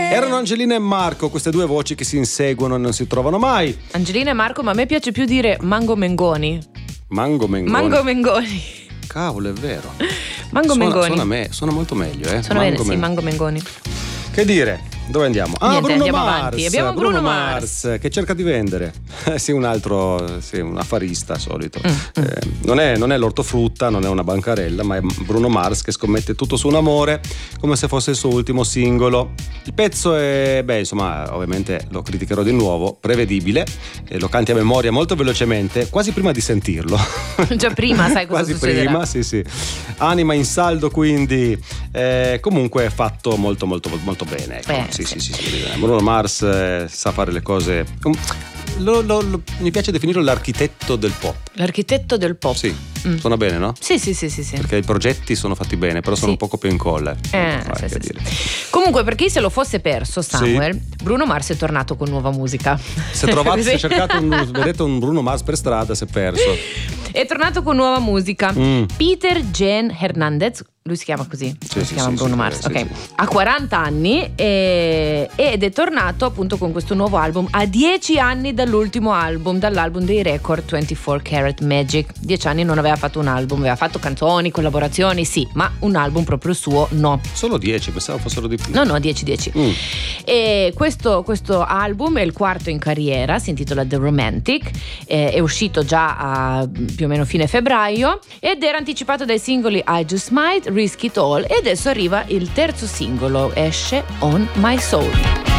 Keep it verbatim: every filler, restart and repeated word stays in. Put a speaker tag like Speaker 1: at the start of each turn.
Speaker 1: Erano Angelina e Marco, queste due voci che si inseguono e non si trovano mai.
Speaker 2: Angelina e Marco, ma a me piace più dire Mango Mengoni.
Speaker 1: Mango Mengoni.
Speaker 2: Mango Mengoni.
Speaker 1: Cavolo, è vero.
Speaker 2: Mango
Speaker 1: suona,
Speaker 2: Mengoni.
Speaker 1: Suona, me, suona molto meglio, eh.
Speaker 2: Suona bene, sì, Mango Mengoni.
Speaker 1: Che dire? Dove andiamo? Ah,
Speaker 2: Niente,
Speaker 1: Bruno
Speaker 2: andiamo
Speaker 1: Mars.
Speaker 2: avanti. Abbiamo
Speaker 1: Bruno,
Speaker 2: Bruno
Speaker 1: Mars,
Speaker 2: Mars.
Speaker 1: che cerca di vendere. sì, un altro, sì, un affarista solito.
Speaker 2: Mm, mm.
Speaker 1: Eh, non, è, non è l'ortofrutta, non è una bancarella, ma è Bruno Mars che scommette tutto su un amore, come se fosse il suo ultimo singolo. Il pezzo è, beh, insomma, ovviamente lo criticherò di nuovo, prevedibile, e lo canti a memoria molto velocemente, quasi prima di sentirlo.
Speaker 2: Già prima, sai cosa
Speaker 1: quasi
Speaker 2: succederà.
Speaker 1: prima, sì, sì. Anima in saldo, quindi eh, comunque è fatto molto, molto, molto bene. Ecco.
Speaker 2: Eh,
Speaker 1: sì,
Speaker 2: sì.
Speaker 1: sì, sì, sì. Bruno Mars eh, sa fare le cose. Lo, lo, lo, mi piace definirlo l'architetto del pop.
Speaker 2: L'architetto del pop.
Speaker 1: Sì,
Speaker 2: Mm.
Speaker 1: suona bene, no?
Speaker 2: Sì, sì, sì, sì, sì.
Speaker 1: Perché i progetti sono fatti bene, però sono
Speaker 2: Sì.
Speaker 1: un po' copia e incolla.
Speaker 2: Eh,
Speaker 1: Vai,
Speaker 2: sì,
Speaker 1: che
Speaker 2: sì,
Speaker 1: dire.
Speaker 2: sì. Comunque, per chi se lo fosse perso, Samuel, sì. Bruno Mars è tornato con nuova musica.
Speaker 1: Se trovate,
Speaker 2: Sì.
Speaker 1: se cercate un, vedete un Bruno Mars per strada, si è perso.
Speaker 2: È tornato con nuova musica.
Speaker 1: Mm.
Speaker 2: Peter Jen Hernandez, lui si chiama così,
Speaker 1: Sì,
Speaker 2: si
Speaker 1: sì,
Speaker 2: chiama
Speaker 1: sì,
Speaker 2: Bruno
Speaker 1: sì,
Speaker 2: Mars,
Speaker 1: sì,
Speaker 2: ok.
Speaker 1: sì.
Speaker 2: Ha quaranta anni e, ed è tornato appunto con questo nuovo album a dieci anni dall'ultimo album, dall'album dei record ventiquattro Karat Magic. Dieci anni non aveva fatto un album, aveva fatto canzoni, collaborazioni, sì, ma un album proprio suo no.
Speaker 1: Solo dieci, pensavo fossero di più.
Speaker 2: No, no, dieci dieci.
Speaker 1: Mm.
Speaker 2: E questo, questo album è il quarto in carriera, si intitola The Romantic, eh, è uscito già a più o meno fine febbraio ed era anticipato dai singoli I Just Might, Risk It All, e adesso arriva il terzo singolo, esce On My Soul.